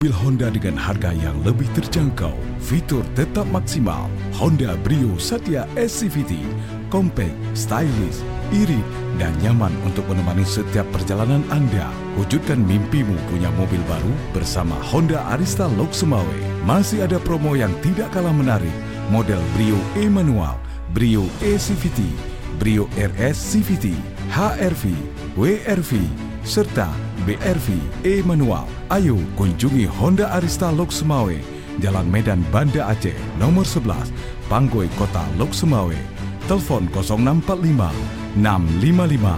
Mobil Honda dengan harga yang lebih terjangkau, fitur tetap maksimal. Honda Brio Satya SCVT, compact, stylish, irit dan nyaman untuk menemani setiap perjalanan anda. Wujudkan mimpimu punya mobil baru bersama Honda Arista Lok Sumawe. Masih ada promo yang tidak kalah menarik. Model Brio E manual, Brio E CVT, Brio RS CVT, HRV, WRV serta BRV E manual. Ayo kunjungi Honda Arista Lok Sumawe, Jalan Medan Banda Aceh, nomor 11, Panggoi Kota Lok Sumawe. Telefon 0645 655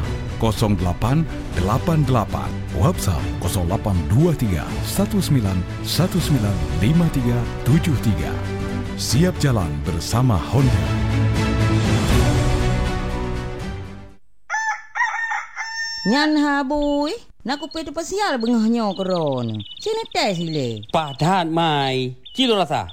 0888. WhatsApp 0823 19195373. Siap jalan bersama Honda. Nyan habui, nak kupi tu pasial bengahnya koron. Sini tes sile. Padan mai, kilo rasa.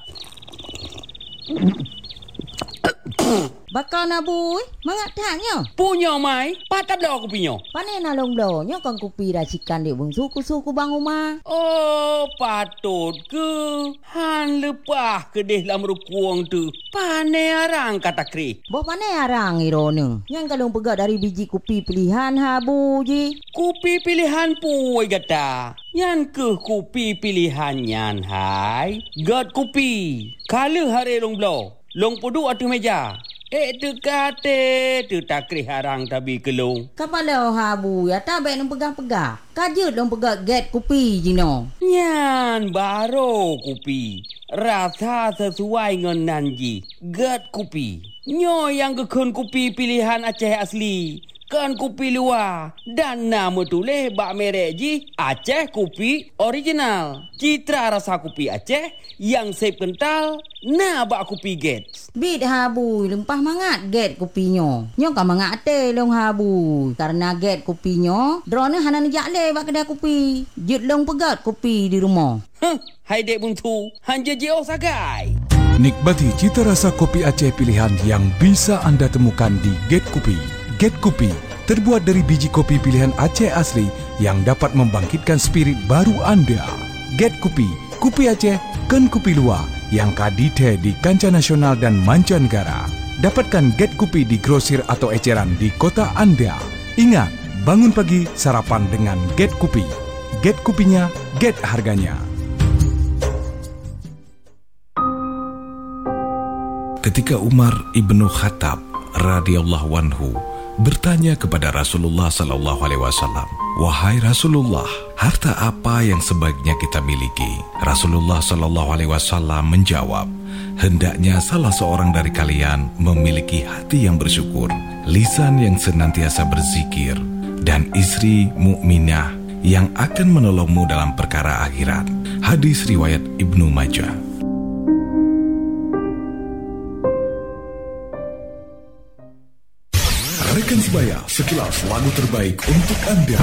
Bakal nabui, mangat taknya. Punya mai, patap dah aku punya. Pane nalong blonyo kan kupi racikan di bung suku bang rumah. Oh, patut ke? Han lepah ke deh lam rukuang tu. Pane arang kata kri. Bo pane arang irone. Yang kalong pegat dari biji kupi pilihan habu ji. Kupi pilihan puai gata. Yang ke kupi pilihan nyan hai. Gat kupi. Kala hari long blo. Long pudu atas meja. Tu kate, tu takri harang tabi kelung. Kapala habu ya tabe nang pegang-pegang. Kajut long pegang get kupi jino. Nyan baro kupi. Rasa sesuai dengan nanji. Get kupi. Nyo yang kekun kupi pilihan Aceh asli. Kan kupi luar. Dan nama tulis bak merek ji. Aceh kupi original. Citra rasa kupi Aceh. Yang sep kental. Nah bak kupi get. Bit habu lempah mangat get kupinyo. Nyo kan mangat te long habu. Karena get kupinyo, drone hanan jakle bak kedai kupi. Jut long pegat kupi di rumah. Hai dek buntu, hanja jauh sagai. Nikmati cita rasa kopi Aceh pilihan yang bisa anda temukan di Get Kopi. Get Kopi terbuat dari biji kopi pilihan Aceh asli yang dapat membangkitkan spirit baru anda. Get Kopi, kopi Aceh, kan kopi luar yang kadite di kancah nasional dan mancanegara. Dapatkan Get Kopi di grosir atau eceran di kota anda. Ingat, bangun pagi sarapan dengan Get Kopi. Get Kopinya, get harganya. Ketika Umar ibnu Khattab radhiyallahu anhu bertanya kepada Rasulullah sallallahu alaihi wasallam, "Wahai Rasulullah, harta apa yang sebaiknya kita miliki?" Rasulullah sallallahu alaihi wasallam menjawab, "Hendaknya salah seorang dari kalian memiliki hati yang bersyukur, lisan yang senantiasa berzikir, dan istri mukminah yang akan menolongmu dalam perkara akhirat." Hadis riwayat Ibnu Majah. Rekan sebaya, sekilas lagu terbaik untuk anda.